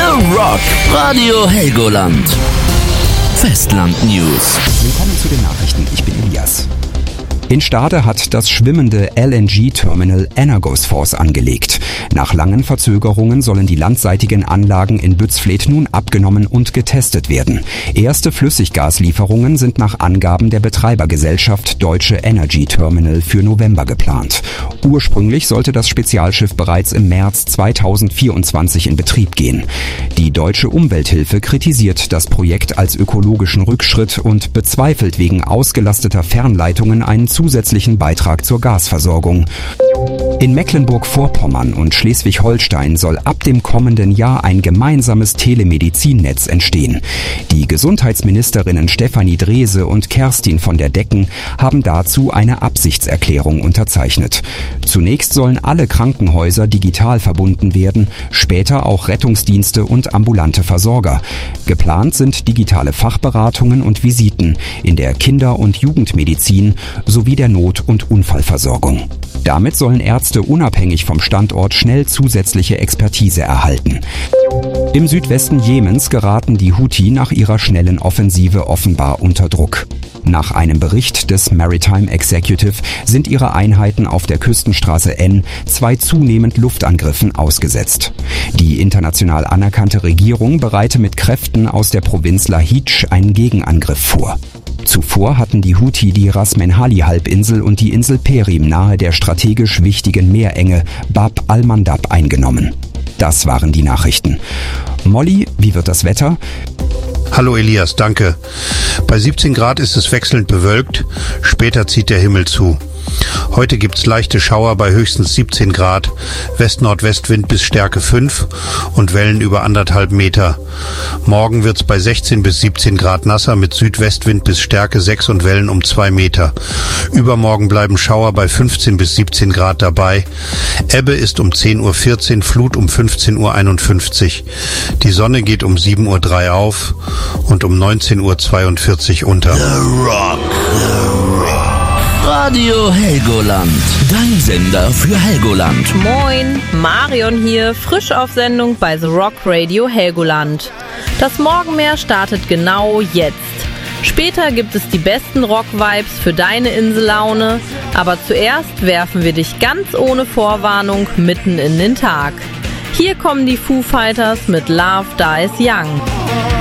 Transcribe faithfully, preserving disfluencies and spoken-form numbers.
The Rock, Radio Helgoland. Festland News. Willkommen zu den Nachrichten, ich bin Elias. In Stade hat das schwimmende L N G-Terminal Energosforce angelegt. Nach langen Verzögerungen sollen die landseitigen Anlagen in Bützfleth nun abgenommen und getestet werden. Erste Flüssiggaslieferungen sind nach Angaben der Betreibergesellschaft Deutsche Energy Terminal für November geplant. Ursprünglich sollte das Spezialschiff bereits im März zweitausendvierundzwanzig in Betrieb gehen. Die Deutsche Umwelthilfe kritisiert das Projekt als ökologischen Rückschritt und bezweifelt wegen ausgelasteter Fernleitungen einen zusätzlichen Beitrag zur Gasversorgung. In Mecklenburg-Vorpommern und Schleswig-Holstein soll ab dem kommenden Jahr ein gemeinsames Telemedizinnetz entstehen. Die Gesundheitsministerinnen Stefanie Drese und Kerstin von der Decken haben dazu eine Absichtserklärung unterzeichnet. Zunächst sollen alle Krankenhäuser digital verbunden werden, später auch Rettungsdienste und ambulante Versorger. Geplant sind digitale Fachberatungen und Visiten in der Kinder- und Jugendmedizin sowie der Not- und Unfallversorgung. Damit sollen Ärzte unabhängig vom Standort schnell zusätzliche Expertise erhalten. Im Südwesten Jemens geraten die Houthi nach ihrer schnellen Offensive offenbar unter Druck. Nach einem Bericht des Maritime Executive sind ihre Einheiten auf der Küstenstraße N zwei zunehmend Luftangriffen ausgesetzt. Die international anerkannte Regierung bereite mit Kräften aus der Provinz Lahij einen Gegenangriff vor. Zuvor hatten die Houthi die Ras-Menhali-Halbinsel und die Insel Perim nahe der strategisch wichtigen Meerenge Bab al-Mandab eingenommen. Das waren die Nachrichten. Molly, wie wird das Wetter? Hallo Elias, danke. Bei siebzehn Grad ist es wechselnd bewölkt, später zieht der Himmel zu. Heute gibt's leichte Schauer bei höchstens siebzehn Grad, West-Nordwestwind bis Stärke fünf und Wellen über anderthalb Meter. Morgen wird's bei sechzehn bis siebzehn Grad nasser mit Südwestwind bis Stärke sechs und Wellen um zwei Meter. Übermorgen bleiben Schauer bei fünfzehn bis siebzehn Grad dabei. Ebbe ist um zehn Uhr vierzehn, Flut um fünfzehn Uhr einundfünfzig. Die Sonne geht um sieben Uhr drei auf und um neunzehn Uhr zweiundvierzig unter. The Rock, The Rock. Radio Helgoland, dein Sender für Helgoland. Moin, Marion hier, frisch auf Sendung bei The Rock Radio Helgoland. Das Morgenmeer startet genau jetzt. Später gibt es die besten Rock-Vibes für deine Insellaune, aber zuerst werfen wir dich ganz ohne Vorwarnung mitten in den Tag. Hier kommen die Foo Fighters mit Love Dies Young.